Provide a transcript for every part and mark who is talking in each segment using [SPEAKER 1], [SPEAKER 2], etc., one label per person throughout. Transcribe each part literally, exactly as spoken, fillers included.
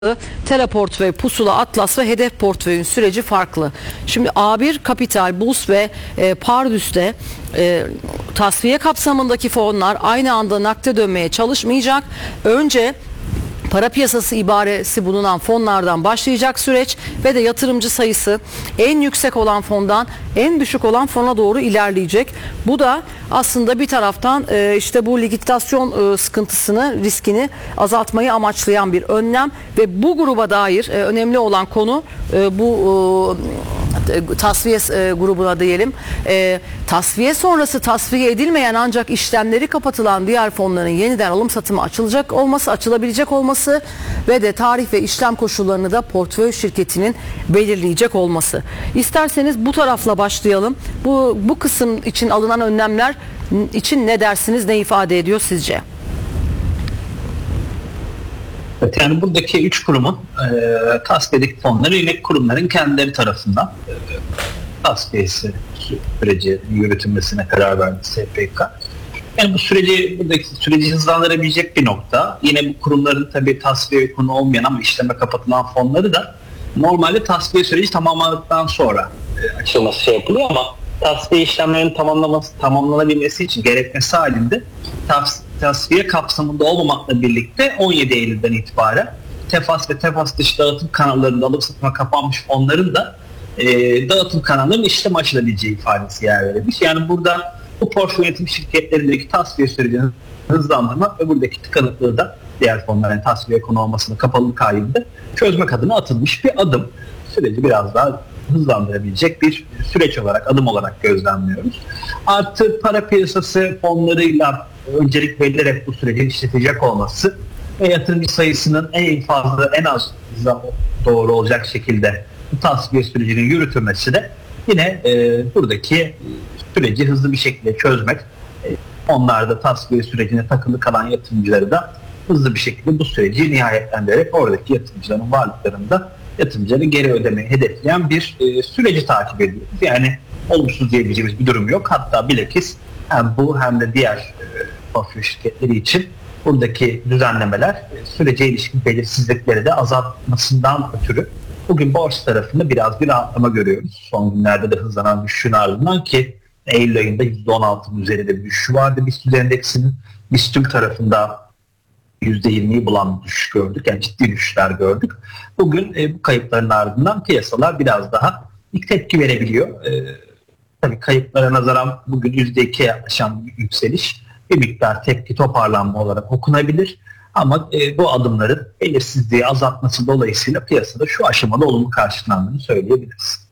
[SPEAKER 1] Tera portföy, Pusula, Atlas ve Hedef portföyün süreci farklı. Şimdi A bir Kapital, Bus ve e, Pardüs'te e, tasfiye kapsamındaki fonlar aynı anda nakde dönmeye çalışmayacak. Önce para piyasası ibaresi bulunan fonlardan başlayacak süreç ve de yatırımcı sayısı en yüksek olan fondan en düşük olan fona doğru ilerleyecek. Bu da aslında bir taraftan e, işte bu likidasyon e, sıkıntısını, riskini azaltmayı amaçlayan bir önlem ve bu gruba dair e, önemli olan konu e, bu e, tasfiye e, grubuna diyelim. E, tasfiye sonrası tasfiye edilmeyen ancak işlemleri kapatılan diğer fonların yeniden alım satımı açılacak olması, açılabilecek olması ve de tarih ve işlem koşullarını da portföy şirketinin belirleyecek olması. İsterseniz bu tarafla başlayalım. Bu bu kısım için alınan önlemler için ne dersiniz, ne ifade ediyor sizce?
[SPEAKER 2] Evet, yani buradaki üç kurumun e, tasfiyedeki fonları yine kurumların kendileri tarafından e, tasfiyesi süreci yürütülmesine karar verdi S P K. Yani bu süreci, buradaki süreci hızlandırabilecek bir nokta. Yine bu kurumların tabii tasfiye konu olmayan ama işleme kapatılan fonları da normalde tasfiye süreci tamamlandıktan sonra e, açılması şey yapılıyor ama tasfiye işlemlerinin tamamlaması, tamamlanabilmesi için gerekmesi halinde tas, tasfiye kapsamında olmamakla birlikte on yedi Eylül'den itibaren Tefas ve Tefas dışı dağıtım kanallarında alıp satıma kapanmış fonların da e, dağıtım kanallarının işlem açılabileceği ifadesi yer verilmiş. Yani burada bu portföy yönetim şirketlerindeki tasfiye sürecini hızlandırmak ve buradaki tıkanıklığı da diğer fonların tasfiye konu olmasını kapalılık halinde çözmek adına atılmış bir adım. Süreci biraz daha hızlandırabilecek bir süreç olarak, adım olarak gözlemliyoruz. Artı para piyasası fonlarıyla öncelik verilerek bu süreci işletecek olması ve yatırımcı sayısının en fazla, en az doğru olacak şekilde bu tasfiye sürecinin yürütülmesi de yine e, buradaki süreci hızlı bir şekilde çözmek, e, onlar da tasfiye sürecine takılı kalan yatırımcıları da hızlı bir şekilde bu süreci nihayetlendirerek oradaki yatırımcıların varlıklarını da yatırımcıları geri ödemeyi hedefleyen bir e, süreci takip ediyoruz. Yani olumsuz diyebileceğimiz bir durum yok. Hatta bilakis hem bu hem de diğer e, portföy şirketleri için buradaki düzenlemeler e, sürece ilişkin belirsizlikleri de azaltmasından ötürü bugün borsa tarafında biraz bir rahatlama görüyoruz. Son günlerde de hızlanan düşüşün ardından ki Eylül ayında yüzde on altının üzerinde bir düşüşü vardı BIST endeksinin. BIST tüm tarafında yüzde yirmiyi bulan bir düşüş gördük. Yani ciddi düşüşler gördük. Bugün e, bu kayıpların ardından piyasalar biraz daha ilk tepki verebiliyor. E, tabii kayıplara nazaran bugün yüzde ikiye yaklaşan bir yükseliş bir miktar tepki toparlanma olarak okunabilir. Ama e, bu adımların belirsizliği azaltması dolayısıyla piyasada şu aşamada olumlu karşılandığını söyleyebiliriz.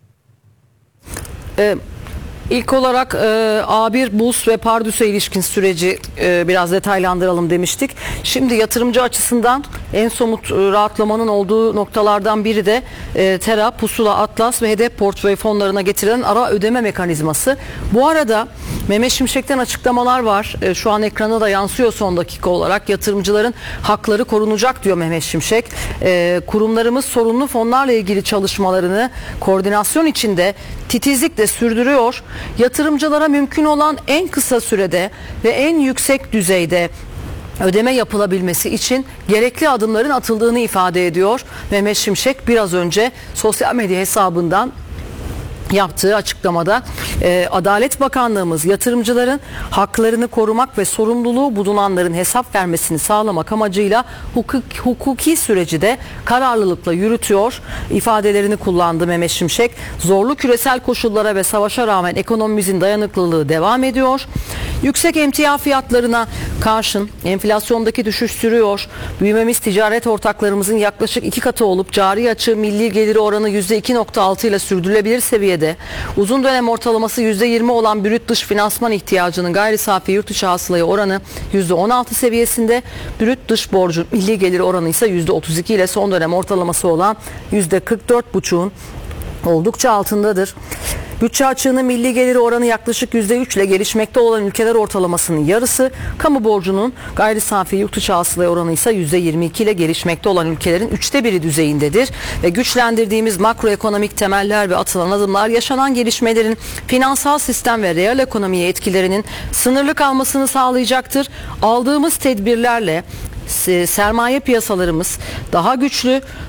[SPEAKER 1] Evet. İlk olarak e, A bir Bus ve Pardüs'e ilişkin süreci e, biraz detaylandıralım demiştik. Şimdi yatırımcı açısından en somut e, rahatlamanın olduğu noktalardan biri de e, Tera, Pusula, Atlas ve Hedef portföy fonlarına getirilen ara ödeme mekanizması. Bu arada Mehmet Şimşek'ten açıklamalar var. E, şu an ekrana da yansıyor son dakika olarak. Yatırımcıların hakları korunacak diyor Mehmet Şimşek. E, kurumlarımız sorunlu fonlarla ilgili çalışmalarını koordinasyon içinde titizlikle sürdürüyor. Yatırımcılara mümkün olan en kısa sürede ve en yüksek düzeyde ödeme yapılabilmesi için gerekli adımların atıldığını ifade ediyor Mehmet Şimşek biraz önce sosyal medya hesabından yaptığı açıklamada. e, Adalet Bakanlığımız yatırımcıların haklarını korumak ve sorumluluğu bulunanların hesap vermesini sağlamak amacıyla hukuk, hukuki süreci de kararlılıkla yürütüyor ifadelerini kullandı Mehmet Şimşek. Zorlu küresel koşullara ve savaşa rağmen ekonomimizin dayanıklılığı devam ediyor. Yüksek emtia fiyatlarına karşın enflasyondaki düşüş sürüyor. Büyümemiz ticaret ortaklarımızın yaklaşık iki katı olup cari açığı milli geliri oranı yüzde iki nokta altı ile sürdürülebilir seviyede. Uzun dönem ortalaması yüzde yirmi olan brüt dış finansman ihtiyacının gayri safi yurt içi hasılaya oranı yüzde on altı seviyesinde. Brüt dış borcun milli geliri oranı ise yüzde otuz iki ile son dönem ortalaması olan yüzde kırk dört buçuğun oldukça altındadır. Bütçe açığının milli geliri oranı yaklaşık yüzde üç ile gelişmekte olan ülkeler ortalamasının yarısı, kamu borcunun gayri safi yurt içi hasılaya oranı ise yüzde yirmi iki ile gelişmekte olan ülkelerin üçte biri düzeyindedir. Ve güçlendirdiğimiz makroekonomik temeller ve atılan adımlar yaşanan gelişmelerin finansal sistem ve reel ekonomiye etkilerinin sınırlı kalmasını sağlayacaktır. Aldığımız tedbirlerle se- sermaye piyasalarımız daha güçlü,